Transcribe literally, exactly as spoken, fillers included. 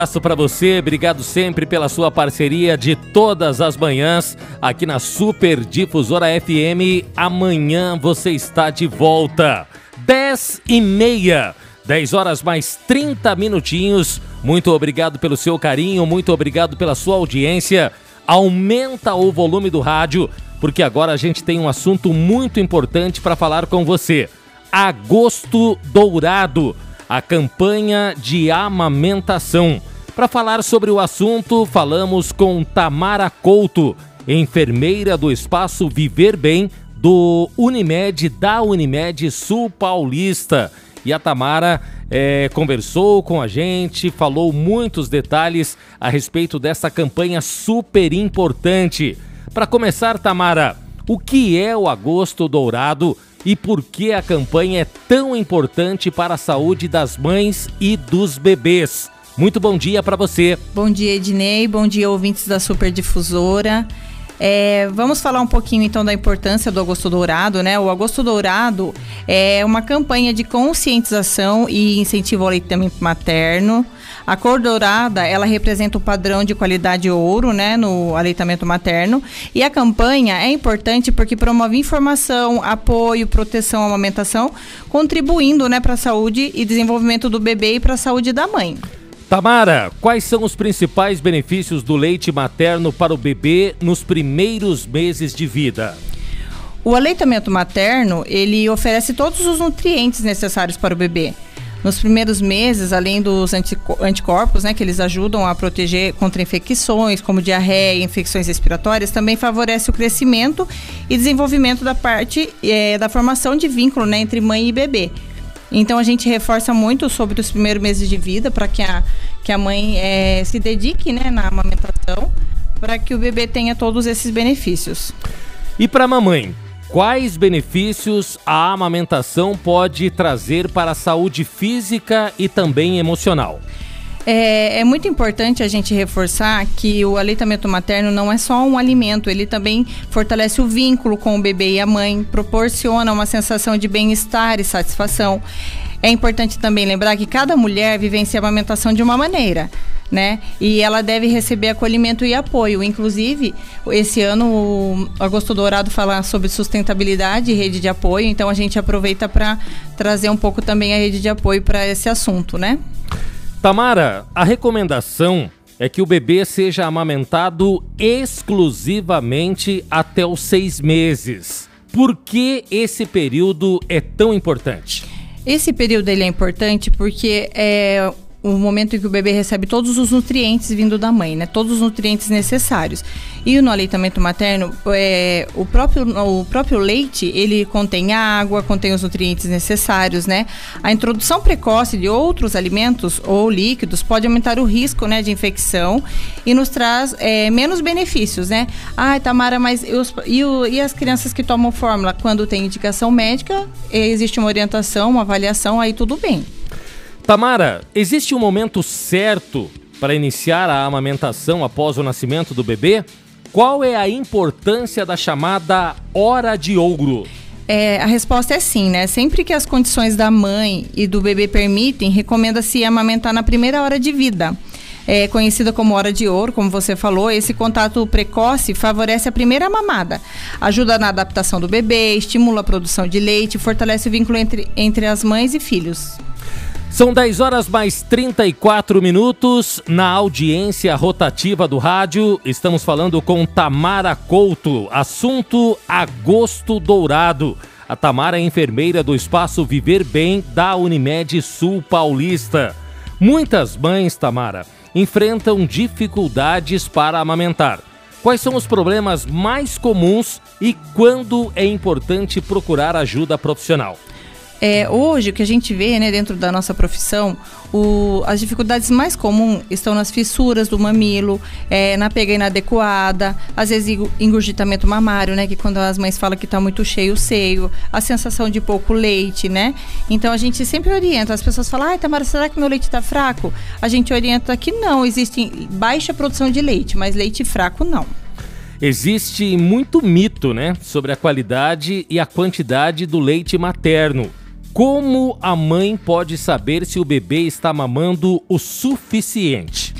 Abraço para você, obrigado sempre pela sua parceria de todas as manhãs aqui na Super Difusora F M. Amanhã você está de volta, dez e meia, dez horas mais trinta minutinhos. Muito obrigado pelo seu carinho, muito obrigado pela sua audiência. Aumenta o volume do rádio, porque agora a gente tem um assunto muito importante para falar com você. Agosto Dourado, a campanha de amamentação. Para falar sobre o assunto, falamos com Tamara Couto, enfermeira do Espaço Viver Bem do Unimed, da Unimed Sul Paulista. E a Tamara é, conversou com a gente, falou muitos detalhes a respeito dessa campanha super importante. Para começar, Tamara, o que é o Agosto Dourado e por que a campanha é tão importante para a saúde das mães e dos bebês? Muito bom dia para você. Bom dia, Ednei. Bom dia, ouvintes da Super Difusora. É, vamos falar um pouquinho então da importância do Agosto Dourado, né? O Agosto Dourado é uma campanha de conscientização e incentivo ao aleitamento materno. A cor dourada, ela representa o padrão de qualidade ouro, né, no aleitamento materno. E a campanha é importante porque promove informação, apoio, proteção à amamentação, contribuindo, né, para a saúde e desenvolvimento do bebê e para a saúde da mãe. Tamara, quais são os principais benefícios do leite materno para o bebê nos primeiros meses de vida? O aleitamento materno, ele oferece todos os nutrientes necessários para o bebê. Nos primeiros meses, além dos anticorpos, né, que eles ajudam a proteger contra infecções, como diarreia e infecções respiratórias, também favorece o crescimento e desenvolvimento da parte é, da formação de vínculo, né, entre mãe e bebê. Então, a gente reforça muito sobre os primeiros meses de vida para que a, que a mãe é, se dedique, né, na amamentação, para que o bebê tenha todos esses benefícios. E para a mamãe, quais benefícios a amamentação pode trazer para a saúde física e também emocional? É, é muito importante a gente reforçar que o aleitamento materno não é só um alimento, ele também fortalece o vínculo com o bebê e a mãe, proporciona uma sensação de bem-estar e satisfação. É importante também lembrar que cada mulher vivencia a amamentação de uma maneira, né? E ela deve receber acolhimento e apoio. Inclusive, esse ano o Agosto Dourado fala sobre sustentabilidade e rede de apoio, então a gente aproveita para trazer um pouco também a rede de apoio para esse assunto, né? Tamara, a recomendação é que o bebê seja amamentado exclusivamente até os seis meses. Por que esse período é tão importante? Esse período ele é importante porque é o momento em que o bebê recebe todos os nutrientes vindo da mãe, né? Todos os nutrientes necessários. E no aleitamento materno, é, o, próprio, o próprio leite, ele contém água, contém os nutrientes necessários, né? A introdução precoce de outros alimentos ou líquidos pode aumentar o risco, né, de infecção e nos traz é, menos benefícios, né? Ai, Tamara, mas e, os, e, o, e as crianças que tomam fórmula? Quando tem indicação médica, existe uma orientação, uma avaliação, aí tudo bem. Tamara, existe um momento certo para iniciar a amamentação após o nascimento do bebê? Qual é a importância da chamada hora de ouro? É, a resposta é sim, né? Sempre que as condições da mãe e do bebê permitem, recomenda-se amamentar na primeira hora de vida. É conhecida como hora de ouro, como você falou, esse contato precoce favorece a primeira mamada, ajuda na adaptação do bebê, estimula a produção de leite, fortalece o vínculo entre, entre as mães e filhos. São dez horas mais trinta e quatro minutos na audiência rotativa do rádio. Estamos falando com Tamara Couto, assunto Agosto Dourado. A Tamara é enfermeira do Espaço Viver Bem da Unimed Sul Paulista. Muitas mães, Tamara, enfrentam dificuldades para amamentar. Quais são os problemas mais comuns e quando é importante procurar ajuda profissional? É, hoje, o que a gente vê, né, dentro da nossa profissão, o, as dificuldades mais comuns estão nas fissuras do mamilo, é, na pega inadequada, às vezes engurgitamento mamário, né, que quando as mães falam que está muito cheio o seio, a sensação de pouco leite, né? Então, a gente sempre orienta, as pessoas falam, ai, Tamara, será que meu leite está fraco? A gente orienta que não, existe baixa produção de leite, mas leite fraco não. Existe muito mito, né, sobre a qualidade e a quantidade do leite materno. Como a mãe pode saber se o bebê está mamando o suficiente?